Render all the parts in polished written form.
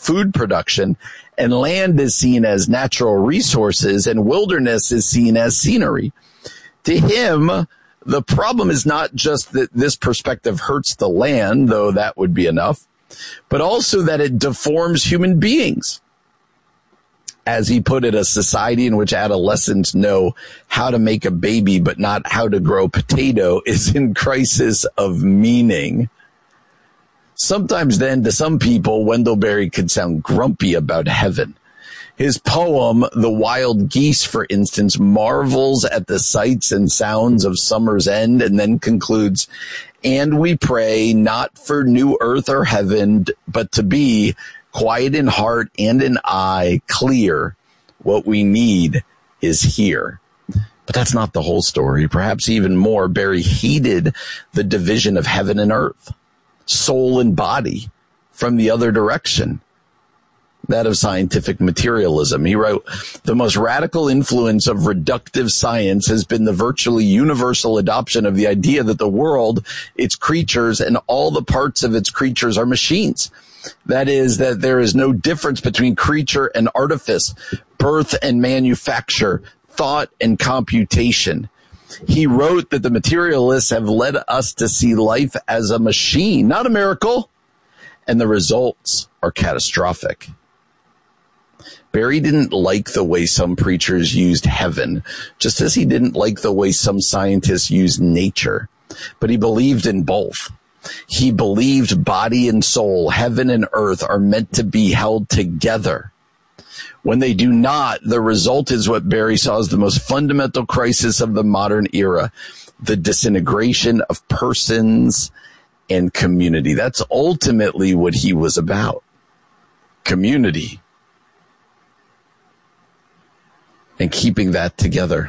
food production, and land is seen as natural resources, and wilderness is seen as scenery. To him, the problem is not just that this perspective hurts the land, though that would be enough, but also that it deforms human beings. As he put it, a society in which adolescents know how to make a baby but not how to grow a potato is in crisis of meaning. Sometimes then, to some people, Wendell Berry could sound grumpy about heaven. His poem, The Wild Geese, for instance, marvels at the sights and sounds of summer's end and then concludes, "And we pray not for new earth or heaven, but to be quiet in heart and in eye, clear. What we need is here." But that's not the whole story. Perhaps even more, Berry hated the division of heaven and earth, soul and body, from the other direction, that of scientific materialism. He wrote, "The most radical influence of reductive science has been the virtually universal adoption of the idea that the world, its creatures, and all the parts of its creatures are machines. That is, that there is no difference between creature and artifice, birth and manufacture, thought and computation." He wrote that the materialists have led us to see life as a machine, not a miracle, and the results are catastrophic. Berry didn't like the way some preachers used heaven, just as he didn't like the way some scientists used nature, but he believed in both. He believed body and soul, heaven and earth, are meant to be held together. When they do not, the result is what Berry saw as the most fundamental crisis of the modern era, the disintegration of persons and community. That's ultimately what he was about. Community. And keeping that together.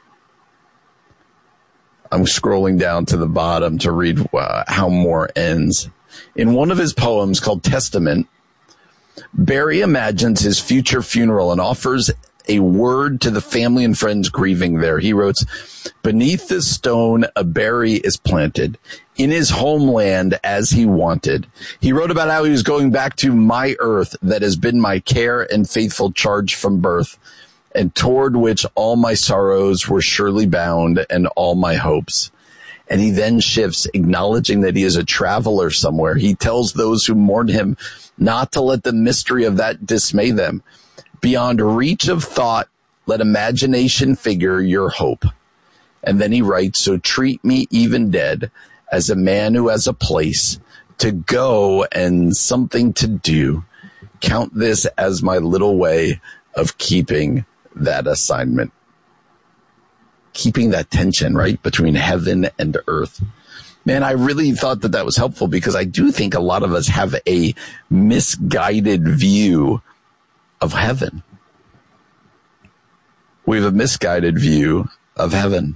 I'm scrolling down to the bottom to read how Moore ends. In one of his poems called Testament, Berry imagines his future funeral and offers a word to the family and friends grieving there. He wrote, "Beneath this stone, a berry is planted in his homeland as he wanted." He wrote about how he was going back to my earth that has been my care and faithful charge from birth, and toward which all my sorrows were surely bound and all my hopes. And he then shifts, acknowledging that he is a traveler somewhere. He tells those who mourn him not to let the mystery of that dismay them. Beyond reach of thought, let imagination figure your hope. And then he writes, "So treat me even dead as a man who has a place to go and something to do. Count this as my little way of keeping that assignment." Keeping that tension, right, between heaven and earth. Man, I really thought that was helpful because I do think a lot of us have a misguided view of heaven. We have a misguided view of heaven.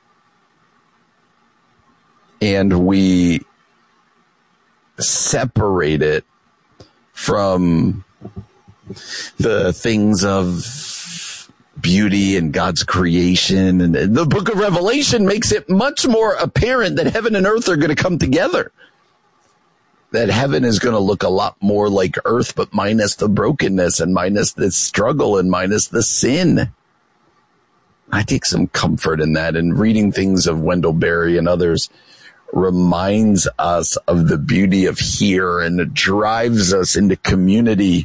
And we separate it from the things of beauty and God's creation. And the book of Revelation makes it much more apparent that heaven and earth are going to come together. That heaven is going to look a lot more like earth, but minus the brokenness and minus the struggle and minus the sin. I take some comfort in that, and reading things of Wendell Berry and others reminds us of the beauty of here, and it drives us into community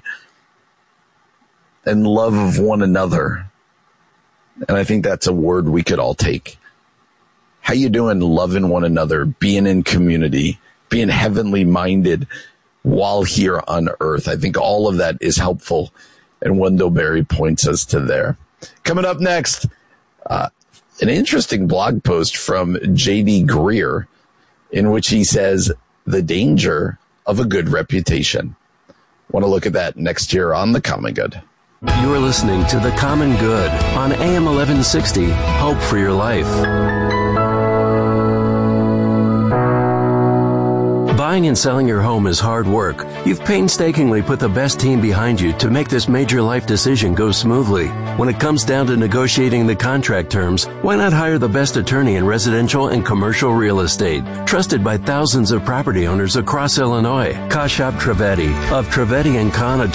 and love of one another. And I think that's a word we could all take. How you doing loving one another, being in community, being heavenly minded while here on earth? I think all of that is helpful, and Wendell Berry points us to there. Coming up next, an interesting blog post from J.D. Greer in which he says, the danger of a good reputation. Want to look at that next year on The Common Good. You're listening to The Common Good on AM 1160, Hope for Your Life. Buying and selling your home is hard work. You've painstakingly put the best team behind you to make this major life decision go smoothly. When it comes down to negotiating the contract terms, why not hire the best attorney in residential and commercial real estate, trusted by thousands of property owners across Illinois? Kashab Trivedi of Trivedi & Khan